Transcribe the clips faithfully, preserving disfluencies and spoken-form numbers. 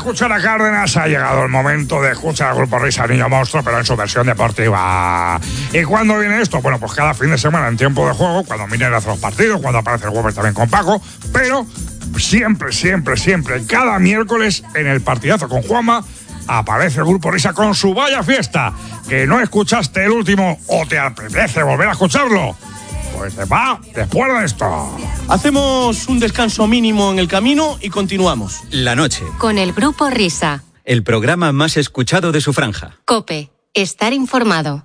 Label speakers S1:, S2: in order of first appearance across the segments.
S1: escuchar a Cárdenas, ha llegado el momento de escuchar al Grupo Risa Niño Monstruo, pero en su versión deportiva. ¿Y cuándo viene esto? Bueno, pues cada fin de semana en tiempo de juego, cuando Miner hace los partidos, cuando aparece el Weber también con Paco, pero siempre, siempre, siempre, cada miércoles en el partidazo con Juanma, aparece el Grupo Risa con su Vaya Fiesta. ¿Que no escuchaste el último o te apetece volver a escucharlo? Pues te va después de esto.
S2: Hacemos un descanso mínimo en el camino y continuamos.
S3: La noche.
S4: Con el Grupo Risa.
S3: El programa más escuchado de su franja.
S4: COPE. Estar informado.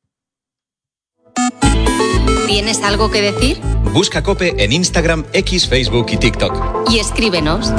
S4: ¿Tienes algo que decir?
S3: Busca COPE en Instagram, X, Facebook y TikTok.
S4: Y escríbenos.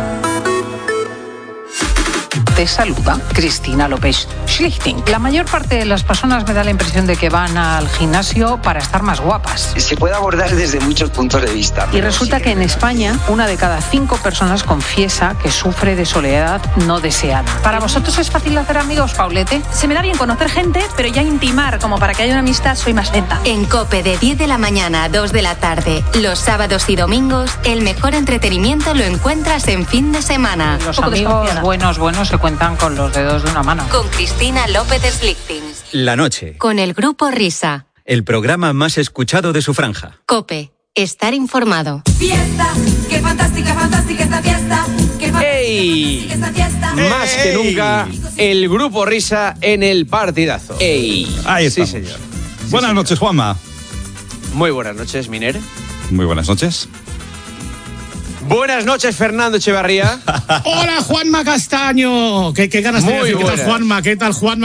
S5: Te saluda Cristina López Schlichting. La mayor parte de las personas me da la impresión de que van al gimnasio para estar más guapas.
S6: Se puede abordar desde muchos puntos de vista.
S5: Y resulta que en España, una de cada cinco personas confiesa que sufre de soledad no deseada. ¿Para vosotros es fácil hacer amigos, Paulete?
S7: Se me da bien conocer gente, pero ya intimar, como para que haya una amistad, soy más lenta.
S4: En COPE de diez de la mañana a dos de la tarde, los sábados y domingos, el mejor entretenimiento lo encuentras en fin de semana.
S5: Los amigos buenos, buenos se cuentan con los dedos de una mano.
S4: Con Cristina López Schlichting.
S3: La noche.
S4: Con el Grupo Risa.
S3: El programa más escuchado de su franja.
S4: COPE. Estar informado.
S8: Fiesta, qué fantástica, fantástica esta fiesta. Qué
S2: ¡Ey!
S8: esta fiesta.
S2: Más que nunca, el Grupo Risa en el partidazo. ¡Ey!
S9: Ahí
S2: sí,
S9: estamos.
S2: señor.
S9: Buenas
S2: Sí,
S9: noches, Juanma.
S2: Muy buenas noches, Miner.
S9: Muy buenas noches.
S2: Buenas noches, Fernando Echevarría.
S10: Hola, Juanma Castaño. ¿Qué, qué ganas
S2: Muy
S10: de decir? ¿Qué tal,
S2: buenas.
S10: Juanma? ¿Qué tal, Juanma?